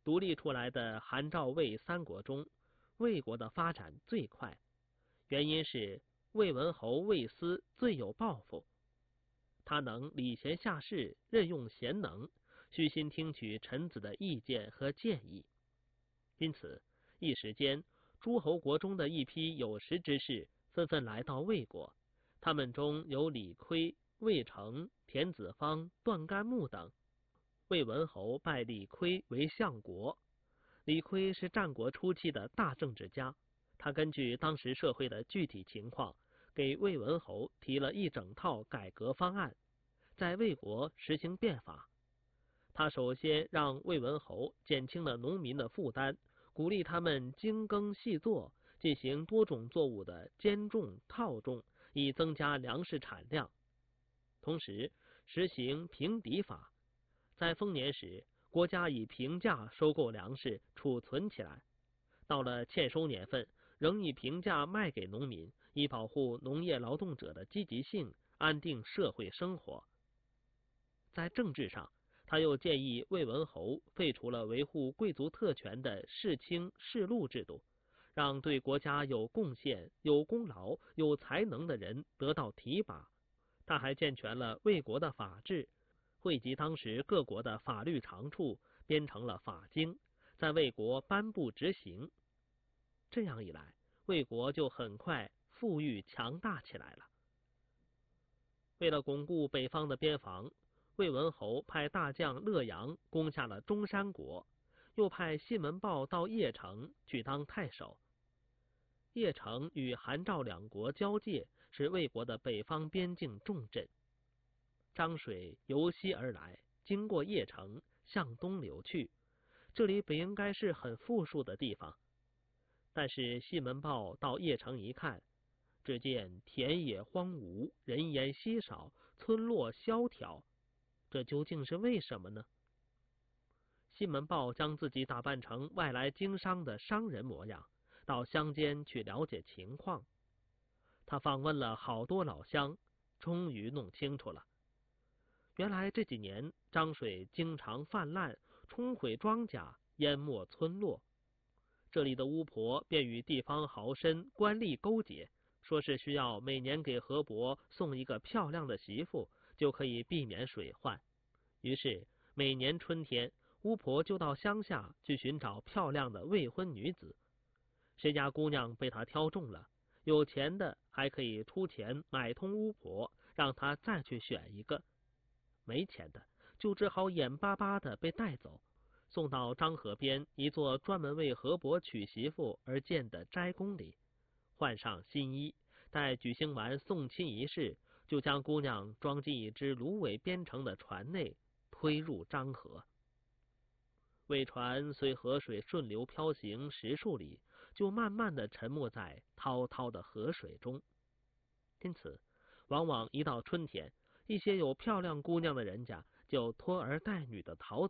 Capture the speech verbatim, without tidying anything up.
独立出来的韩赵魏三国中，魏国的发展最快，原因是魏文侯魏斯最有抱负，他能礼贤下士，任用贤能，虚心听取臣子的意见和建议。因此，一时间诸侯国中的一批有识之士纷纷来到魏国，他们中有李悝、魏成、田子方、段干木等。魏文侯拜李悝为相国。李悝是战国初期的大政治家，他根据当时社会的具体情况，给魏文侯提了一整套改革方案，在魏国实行变法。他首先让魏文侯减轻了农民的负担，鼓励他们精耕细作，进行多种作物的兼种套种，以增加粮食产量。同时实行平籴法，在丰年时，国家以平价收购粮食，储存起来；到了欠收年份，仍以平价卖给农民，以保护农业劳动者的积极性，安定社会生活。在政治上，他又建议魏文侯废除了维护贵族特权的世卿世禄制度，让对国家有贡献、有功劳、有才能的人得到提拔。他还健全了魏国的法制，汇集当时各国的法律长处，编成了法经，在魏国颁布执行。这样一来，魏国就很快富裕强大起来了。为了巩固北方的边防，魏文侯派大将乐阳攻下了中山国，又派西门豹到邺城去当太守。邺城与韩赵两国交界，是魏国的北方边境重镇。漳水由西而来，经过邺城向东流去，这里本应该是很富庶的地方，但是西门豹到邺城一看，只见田野荒芜，人烟稀少，村落萧条，这究竟是为什么呢？西门豹将自己打扮成外来经商的商人模样，到乡间去了解情况。他访问了好多老乡，终于弄清楚了。原来这几年漳水经常泛滥，冲毁庄稼，淹没村落。这里的巫婆便与地方豪绅官吏勾结，说是需要每年给河伯送一个漂亮的媳妇，就可以避免水患。于是每年春天，巫婆就到乡下去寻找漂亮的未婚女子。谁家姑娘被她挑中了，有钱的还可以出钱买通巫婆，让她再去选一个。没钱的就只好眼巴巴的被带走，送到漳河边一座专门为河伯娶媳妇而建的斋宫里，换上新衣，待举行完送亲仪式，就将姑娘装进一只芦苇编成的船内，推入漳河。尾船随河水顺流漂行十数里，就慢慢的沉没在滔滔的河水中。因此，往往一到春天，一些有漂亮姑娘的人家就拖儿带女的逃